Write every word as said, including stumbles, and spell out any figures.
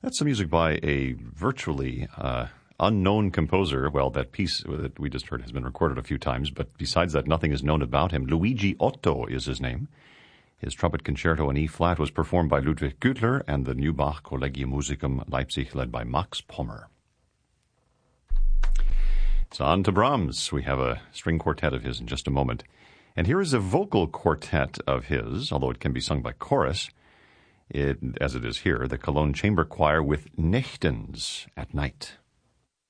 That's some music by a virtually uh, unknown composer. Well, that piece that we just heard has been recorded a few times, but besides that, nothing is known about him. Luigi Otto is his name. His trumpet concerto in E-flat was performed by Ludwig Güttler and the New Bach Collegium Musicum Leipzig, led by Max Pommer. It's on to Brahms. We have a string quartet of his in just a moment. And here is a vocal quartet of his, although it can be sung by chorus, it, as it is here, the Cologne Chamber Choir with Nächtens, at night.